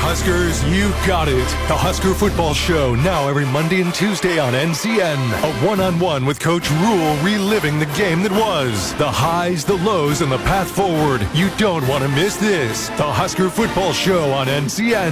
Huskers, you got it. The Husker Football Show, now every Monday and Tuesday on NCN. A one-on-one with Coach Rule, reliving the game that was. The highs, the lows, and the path forward. You don't want to miss this. The Husker Football Show on NCN.